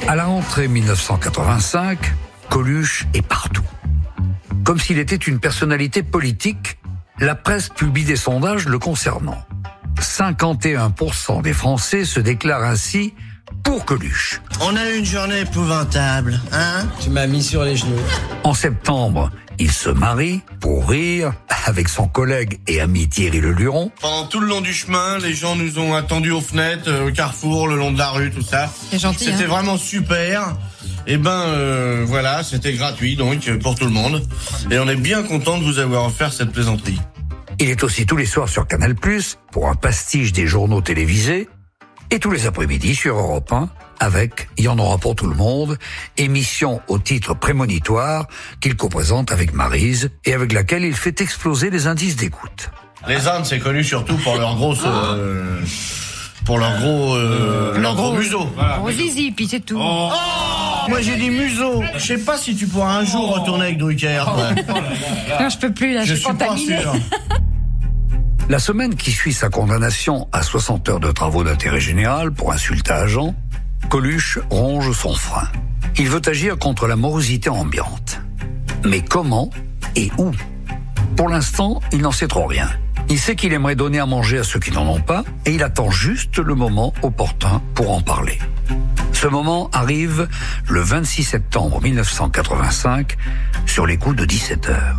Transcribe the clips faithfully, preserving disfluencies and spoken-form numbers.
À la rentrée dix-neuf cent quatre-vingt-cinq, Coluche est partout. Comme s'il était une personnalité politique, la presse publie des sondages le concernant. cinquante et un pour cent des Français se déclarent ainsi pour Coluche. On a eu une journée épouvantable, hein ? Tu m'as mis sur les genoux. En septembre, il se marie, pour rire, avec son collègue et ami Thierry Leluron. Pendant tout le long du chemin, les gens nous ont attendus aux fenêtres, au carrefour, le long de la rue, tout ça. C'est gentil, C'était hein. vraiment super. Et ben euh, voilà, c'était gratuit donc pour tout le monde. Et on est bien content de vous avoir offert cette plaisanterie. Il est aussi tous les soirs sur Canal plus, pour un pastiche des journaux télévisés, et tous les après-midi sur Europe un, avec « Il y en aura pour tout le monde », émission au titre prémonitoire qu'il co-présente avec Maryse et avec laquelle il fait exploser les indices d'écoute. Les Indes, c'est connu surtout pour leur grosse... Euh, pour leur gros... Euh, Le leur gros, gros- museau. Gros zizi, puis c'est tout. Oh Moi j'ai dit museau. Je sais pas si tu pourras un jour retourner avec Drucker. toi. Non, je peux plus, là, je, Je suis suis pas contaminée. sûr. La semaine qui suit sa condamnation à soixante heures de travaux d'intérêt général pour insulte à agent, Coluche ronge son frein. Il veut agir contre la morosité ambiante. Mais comment et où ? Pour l'instant, il n'en sait trop rien. Il sait qu'il aimerait donner à manger à ceux qui n'en ont pas et il attend juste le moment opportun pour en parler. Ce moment arrive le vingt-six septembre dix-neuf cent quatre-vingt-cinq sur les coups de dix-sept heures.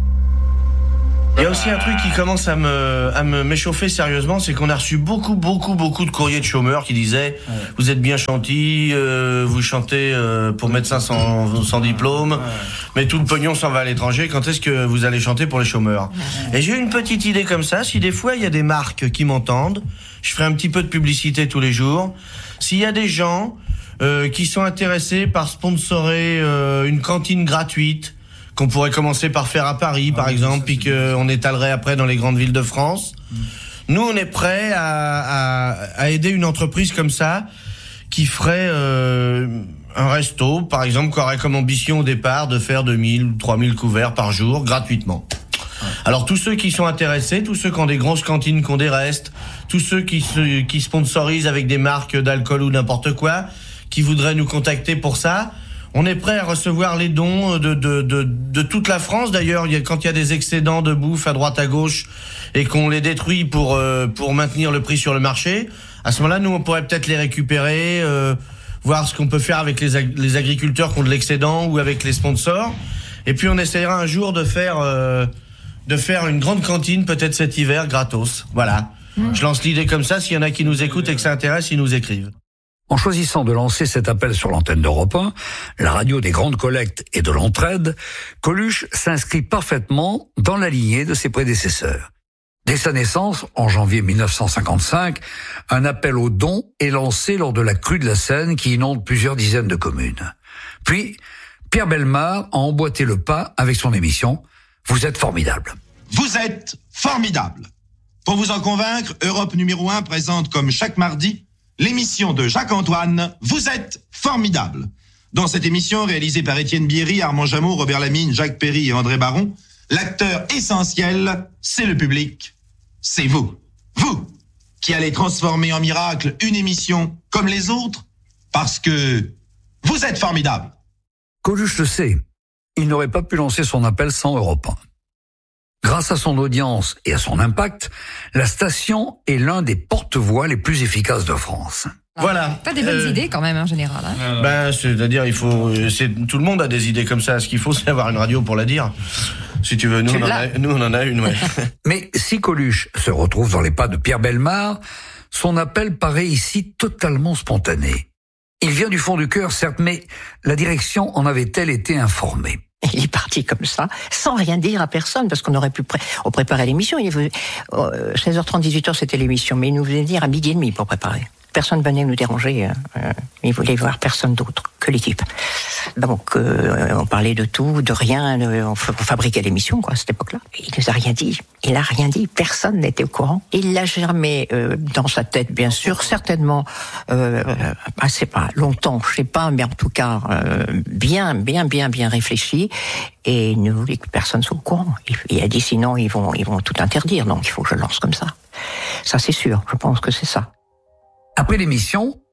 Il y a aussi un truc qui commence à me, à me m'échauffer sérieusement, c'est qu'on a reçu beaucoup, beaucoup, beaucoup de courriers de chômeurs qui disaient ouais. « Vous êtes bien chantis, euh, vous chantez euh, pour médecins sans, sans diplôme, ouais. mais tout le pognon s'en va à l'étranger, quand est-ce que vous allez chanter pour les chômeurs ?» Et j'ai eu une petite idée comme ça, si des fois il y a des marques qui m'entendent, je ferai un petit peu de publicité tous les jours, s'il y a des gens euh, qui sont intéressés par sponsorer euh, une cantine gratuite, qu'on pourrait commencer par faire à Paris, ah, par oui, exemple, puis qu'on étalerait après dans les grandes villes de France. Mmh. Nous, on est prêts à, à, à aider une entreprise comme ça, qui ferait euh, un resto, par exemple, qui aurait comme ambition au départ de faire deux mille ou trois mille couverts par jour, gratuitement. Ouais. Alors, tous ceux qui sont intéressés, tous ceux qui ont des grosses cantines, qui ont des restes, tous ceux qui, se, qui sponsorisent avec des marques d'alcool ou n'importe quoi, qui voudraient nous contacter pour ça, on est prêt à recevoir les dons de, de, de, de toute la France. D'ailleurs, il y a, quand il y a des excédents de bouffe à droite à gauche et qu'on les détruit pour, euh, pour maintenir le prix sur le marché, à ce moment-là, nous, on pourrait peut-être les récupérer, euh, voir ce qu'on peut faire avec les, ag- les agriculteurs qui ont de l'excédent ou avec les sponsors. Et puis, on essaiera un jour de faire, euh, de faire une grande cantine, peut-être cet hiver, gratos. Voilà. Mmh. Je lance l'idée comme ça. S'il y en a qui nous écoutent et que ça intéresse, ils nous écrivent. En choisissant de lancer cet appel sur l'antenne d'Europe un, la radio des grandes collectes et de l'entraide, Coluche s'inscrit parfaitement dans la lignée de ses prédécesseurs. Dès sa naissance, en janvier dix-neuf cent cinquante-cinq, un appel aux dons est lancé lors de la crue de la Seine qui inonde plusieurs dizaines de communes. Puis, Pierre Bellemare a emboîté le pas avec son émission « Vous êtes formidable ». Vous êtes formidable. Pour vous en convaincre, Europe numéro un présente comme chaque mardi l'émission de Jacques-Antoine, Vous êtes formidable. Dans cette émission, réalisée par Étienne Bierry, Armand Jameau, Robert Lamine, Jacques Perry et André Baron, l'acteur essentiel, c'est le public, c'est vous. Vous, qui allez transformer en miracle une émission comme les autres, parce que vous êtes formidable. Coluche le sait, il n'aurait pas pu lancer son appel sans Europe un. Grâce à son audience et à son impact, la station est l'un des porte-voix les plus efficaces de France. Voilà. T'as des bonnes euh, idées quand même, en général. Hein. Ben, c'est-à-dire, il faut, c'est, tout le monde a des idées comme ça. Ce qu'il faut, c'est avoir une radio pour la dire. Si tu veux, nous, on en, a, nous on en a une, ouais. Mais si Coluche se retrouve dans les pas de Pierre Bellemare, son appel paraît ici totalement spontané. Il vient du fond du cœur, certes, mais la direction en avait-elle été informée ? Il est parti comme ça, sans rien dire à personne, parce qu'on aurait pu pré- on préparer l'émission. Il venait, euh, seize heures trente, dix-huit heures, c'était l'émission, mais il nous venait dire à midi et demi pour préparer. Personne venait nous déranger, euh, il voulait voir personne d'autre que l'équipe. Donc, euh, on parlait de tout, de rien, de, on, f- on fabriquait l'émission, quoi, à cette époque-là. Il nous a rien dit, il a rien dit, personne n'était au courant. Il l'a germé euh, dans sa tête, bien sûr, certainement, euh, ah, c'est pas longtemps, je sais pas, mais en tout cas, euh, bien, bien, bien, bien réfléchi. Et il ne voulait que personne soit au courant. Il, il a dit, sinon, ils vont, ils vont tout interdire, donc il faut que je lance comme ça. Ça, c'est sûr, je pense que c'est ça. Après l'émission,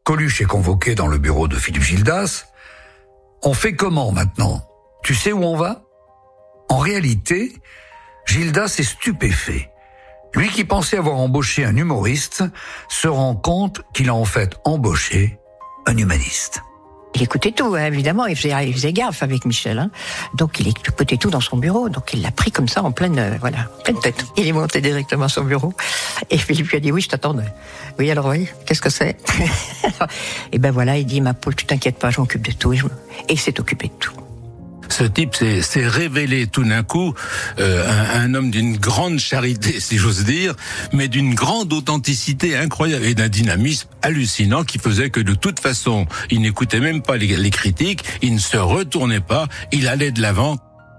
Coluche est convoqué dans le bureau de Philippe Gildas. On fait comment maintenant? Tu sais où on va? En réalité, Gildas est stupéfait. Lui qui pensait avoir embauché un humoriste se rend compte qu'il a en fait embauché un humaniste. Il écoutait tout, hein, évidemment, il faisait, il faisait gaffe avec Michel. Hein. Donc il écoutait tout dans son bureau, donc il l'a pris comme ça en pleine, euh, voilà, pleine tête. Il est monté directement à son bureau et Philippe lui a dit « Oui, je t'attendais. » Oui, alors oui, qu'est-ce que c'est? Et ben voilà, il dit « Ma poule, tu t'inquiètes pas, je m'occupe de tout. » Et, je... et il s'est occupé de tout. Ce type s'est, s'est révélé tout d'un coup euh, un, un homme d'une grande charité, si j'ose dire, mais d'une grande authenticité incroyable et d'un dynamisme hallucinant qui faisait que de toute façon, il n'écoutait même pas les, les critiques, il ne se retournait pas, il allait de l'avant.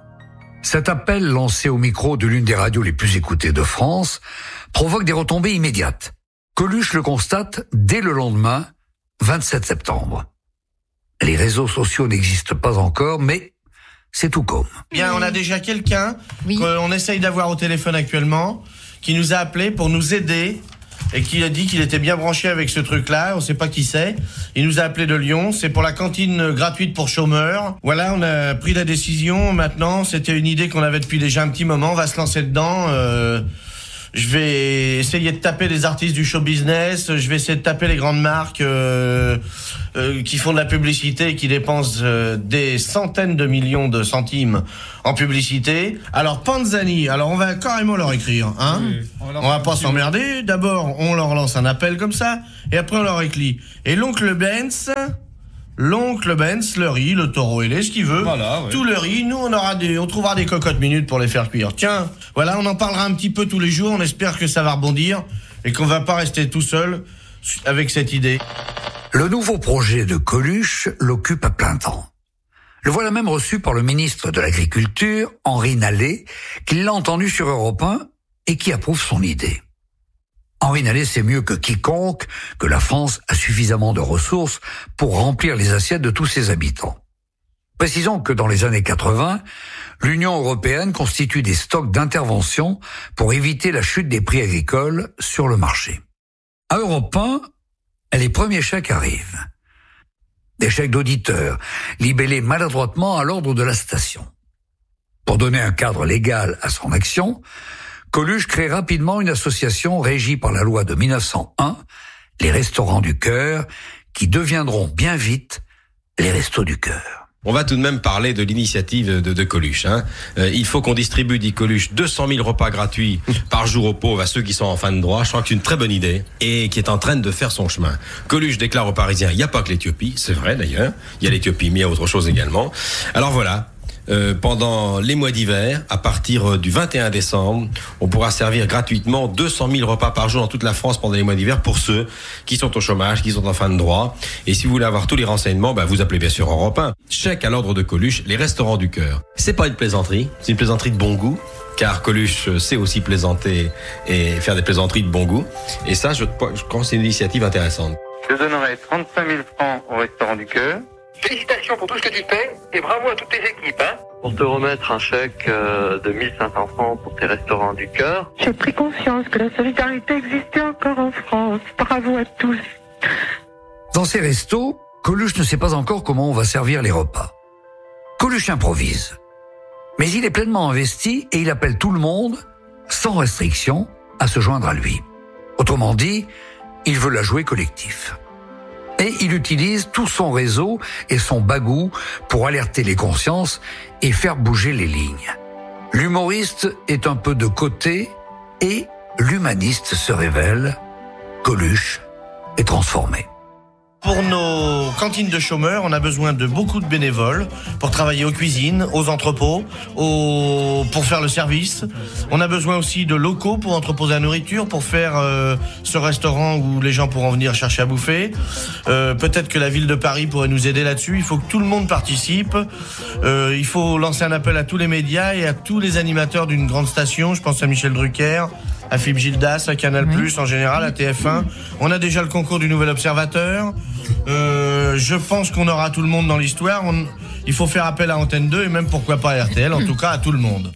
Cet appel lancé au micro de l'une des radios les plus écoutées de France provoque des retombées immédiates. Coluche le constate dès le lendemain, vingt-sept septembre. Les réseaux sociaux n'existent pas encore, mais c'est tout comme. Bien, on a déjà quelqu'un oui. qu'on essaye d'avoir au téléphone actuellement, qui nous a appelé pour nous aider et qui a dit qu'il était bien branché avec ce truc-là. On sait pas qui c'est. Il nous a appelé de Lyon. C'est pour la cantine gratuite pour chômeurs. Voilà, on a pris la décision. Maintenant, c'était une idée qu'on avait depuis déjà un petit moment. On va se lancer dedans. Euh, je vais essayer de taper les artistes du show business. Je vais essayer de taper les grandes marques euh, euh, qui font de la publicité et qui dépensent euh, des centaines de millions de centimes en publicité. Alors Panzani, alors on va carrément leur écrire, hein. Oui, on, on va pas s'emmerder. D'abord, on leur lance un appel comme ça, et après on leur écrit. Et l'oncle Benz, l'oncle Benz, le riz, le taureau ailé, ce qu'il veut. Voilà, oui. Tout le riz, nous on aura des, on trouvera des cocottes minutes pour les faire cuire. Tiens, voilà, on en parlera un petit peu tous les jours. On espère que ça va rebondir et qu'on va pas rester tout seul avec cette idée. Le nouveau projet de Coluche l'occupe à plein temps. Le voilà même reçu par le ministre de l'Agriculture, Henri Nallet, qui l'a entendu sur Europe un et qui approuve son idée. Henri Nallet sait mieux que quiconque que la France a suffisamment de ressources pour remplir les assiettes de tous ses habitants. Précisons que dans les années quatre-vingts, l'Union européenne constitue des stocks d'intervention pour éviter la chute des prix agricoles sur le marché. À Europe un, les premiers chèques arrivent. Des chèques d'auditeurs, libellés maladroitement à l'ordre de la station. Pour donner un cadre légal à son action, Coluche crée rapidement une association régie par la loi de mille neuf cent un, les Restaurants du Cœur, qui deviendront bien vite les Restos du Cœur. On va tout de même parler de l'initiative de, de Coluche. Hein. Euh, il faut qu'on distribue, dit Coluche, deux cent mille repas gratuits par jour aux pauvres, à ceux qui sont en fin de droit. Je crois que c'est une très bonne idée et qui est en train de faire son chemin. Coluche déclare aux Parisiens, il n'y a pas que l'Éthiopie, c'est vrai d'ailleurs. Il y a l'Éthiopie, mais il y a autre chose également. Alors voilà. Euh, pendant les mois d'hiver, à partir du vingt et un décembre, on pourra servir gratuitement deux cent mille repas par jour dans toute la France pendant les mois d'hiver pour ceux qui sont au chômage, qui sont en fin de droit. Et si vous voulez avoir tous les renseignements, bah, vous appelez bien sûr Europe un. Chèque à l'ordre de Coluche, les Restaurants du Cœur. C'est pas une plaisanterie, c'est une plaisanterie de bon goût, car Coluche sait aussi plaisanter et faire des plaisanteries de bon goût. Et ça, je, je crois que c'est une initiative intéressante. Je donnerai trente-cinq mille francs au Restaurant du Cœur. Félicitations pour tout ce que tu fais et bravo à toutes tes équipes. Hein. Pour te remettre un chèque de mille cinq cents francs pour tes Restaurants du Cœur. J'ai pris conscience que la solidarité existait encore en France. Bravo à tous. Dans ces restos, Coluche ne sait pas encore comment on va servir les repas. Coluche improvise. Mais il est pleinement investi et il appelle tout le monde, sans restriction, à se joindre à lui. Autrement dit, il veut la jouer collectif. Et il utilise tout son réseau et son bagou pour alerter les consciences et faire bouger les lignes. L'humoriste est un peu de côté et l'humaniste se révèle. Coluche est transformé. Pour nos cantines de chômeurs, on a besoin de beaucoup de bénévoles pour travailler aux cuisines, aux entrepôts, aux... pour faire le service. On a besoin aussi de locaux pour entreposer la nourriture, pour faire euh, ce restaurant où les gens pourront venir chercher à bouffer. Euh, peut-être que la ville de Paris pourrait nous aider là-dessus. Il faut que tout le monde participe. Euh, il faut lancer un appel à tous les médias et à tous les animateurs d'une grande station. Je pense à Michel Drucker, à Philippe Gildas, à Canal+, oui. En général, à T F un. On a déjà le concours du Nouvel Observateur. Euh, je pense qu'on aura tout le monde dans l'histoire. On, il faut faire appel à Antenne deux et même pourquoi pas à R T L, en tout cas à tout le monde. Allô ?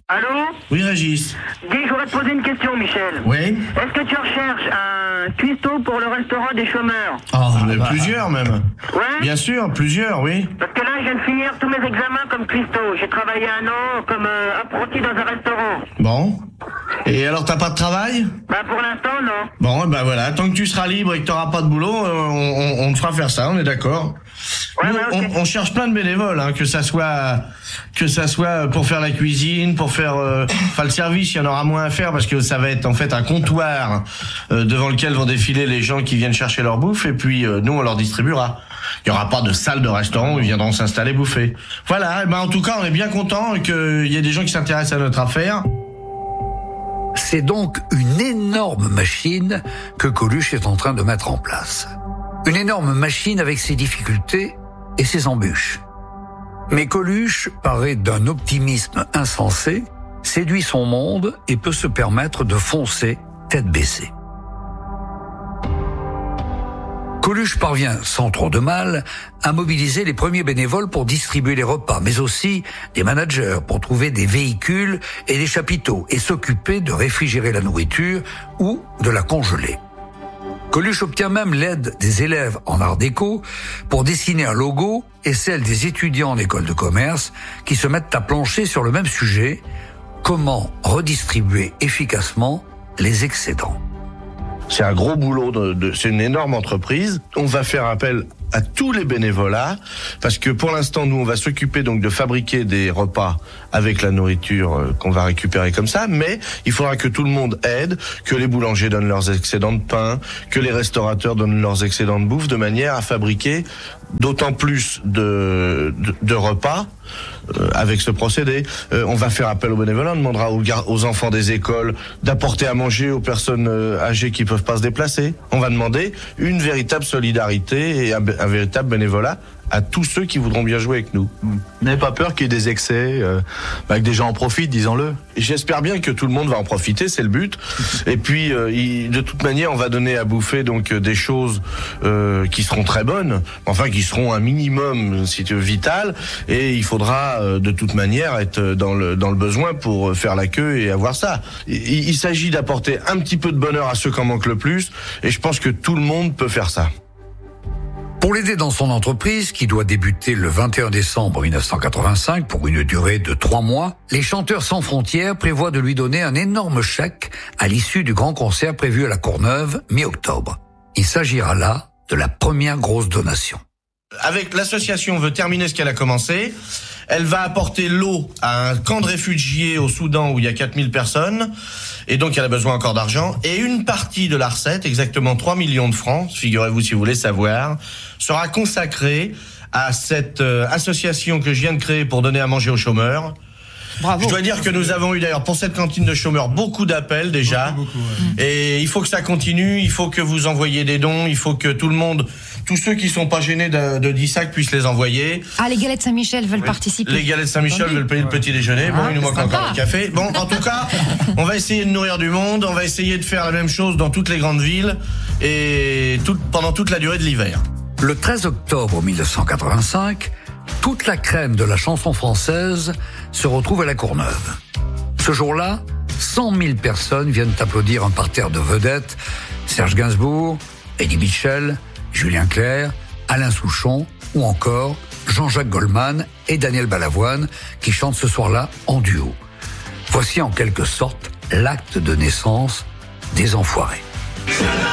Oui, Régis. Dis, je voudrais te poser une question, Michel. Oui. Est-ce que tu recherches un cuistot pour le restaurant des chômeurs? Oh, j'en ai bah, plusieurs même. Ouais. Bien sûr, plusieurs, oui. Parce que là, je viens de finir tous mes examens comme cuistot. J'ai travaillé un an comme euh, apprenti dans un restaurant. Bon. Et alors, t'as pas de travail? Bah, pour l'instant, non. Bon, bah voilà. Tant que tu seras libre et que t'auras pas de boulot, on, on, on te fera faire ça, on est d'accord. Ouais, Nous, ouais, okay. on, on cherche plein de bénévoles, hein, que ça soit que ça soit pour faire la cuisine, pour faire euh, enfin le service, il y en aura moins à faire parce que ça va être en fait un comptoir euh, devant lequel vont défiler les gens qui viennent chercher leur bouffe et puis euh, nous on leur distribuera. Il y aura pas de salle de restaurant où ils viendront s'installer bouffer. Voilà, et ben en tout cas on est bien content qu'il y ait des gens qui s'intéressent à notre affaire. C'est donc une énorme machine que Coluche est en train de mettre en place. Une énorme machine avec ses difficultés et ses embûches. Mais Coluche paraît d'un optimisme insensé, séduit son monde et peut se permettre de foncer tête baissée. Coluche parvient, sans trop de mal, à mobiliser les premiers bénévoles pour distribuer les repas, mais aussi des managers pour trouver des véhicules et des chapiteaux et s'occuper de réfrigérer la nourriture ou de la congeler. Coluche obtient même l'aide des élèves en art déco pour dessiner un logo et celle des étudiants en école de commerce qui se mettent à plancher sur le même sujet, comment redistribuer efficacement les excédents. C'est un gros boulot, de, de, c'est une énorme entreprise. On va faire appel à tous les bénévolats parce que pour l'instant, nous, on va s'occuper donc de fabriquer des repas avec la nourriture euh, qu'on va récupérer comme ça, mais il faudra que tout le monde aide, que les boulangers donnent leurs excédents de pain, que les restaurateurs donnent leurs excédents de bouffe de manière à fabriquer d'autant plus de, de, de repas euh, avec ce procédé. Euh, on va faire appel aux bénévoles, on demandera aux, aux enfants des écoles d'apporter à manger aux personnes euh, âgées qui peuvent pas se déplacer. On va demander une véritable solidarité et un, un véritable bénévolat à tous ceux qui voudront bien jouer avec nous. Vous n'avez pas peur qu'il y ait des excès, euh, bah, que des gens en profitent, disons-le? J'espère bien que tout le monde va en profiter, c'est le but. Et puis, euh, il, de toute manière, on va donner à bouffer donc des choses euh, qui seront très bonnes, enfin qui seront un minimum, si tu veux, vital. Et il faudra euh, de toute manière être dans le dans le besoin pour faire la queue et avoir ça. Il, il s'agit d'apporter un petit peu de bonheur à ceux qui en manquent le plus. Et je pense que tout le monde peut faire ça. Pour l'aider dans son entreprise, qui doit débuter le vingt et un décembre mille neuf cent quatre-vingt-cinq pour une durée de trois mois, les Chanteurs sans frontières prévoient de lui donner un énorme chèque à l'issue du grand concert prévu à la Courneuve, mi-octobre. Il s'agira là de la première grosse donation. Avec l'association veut terminer ce qu'elle a commencé. Elle va apporter l'eau à un camp de réfugiés au Soudan où il y a quatre mille personnes. Et donc, elle a besoin encore d'argent. Et une partie de la recette, exactement trois millions de francs, figurez-vous si vous voulez savoir, sera consacrée à cette euh, association que je viens de créer pour donner à manger aux chômeurs. Bravo. Je dois dire que nous avons eu d'ailleurs pour cette cantine de chômeurs beaucoup d'appels déjà. Beaucoup, beaucoup, ouais. Et il faut que ça continue, il faut que vous envoyiez des dons, il faut que tout le monde, tous ceux qui sont pas gênés de, de dix sacs puissent les envoyer. Ah, les Galettes Saint-Michel veulent oui. participer. Les Galettes Saint-Michel veulent payer ouais. le petit déjeuner. Bon, ah, il nous manque encore le café. Bon, en tout cas, on va essayer de nourrir du monde, on va essayer de faire la même chose dans toutes les grandes villes et tout, pendant toute la durée de l'hiver. Le treize octobre mille neuf cent quatre-vingt-cinq, toute la crème de la chanson française se retrouve à la Courneuve. Ce jour-là, cent mille personnes viennent applaudir un parterre de vedettes, Serge Gainsbourg, Eddie Mitchell, Julien Clerc, Alain Souchon ou encore Jean-Jacques Goldman et Daniel Balavoine qui chantent ce soir-là en duo. Voici en quelque sorte l'acte de naissance des Enfoirés.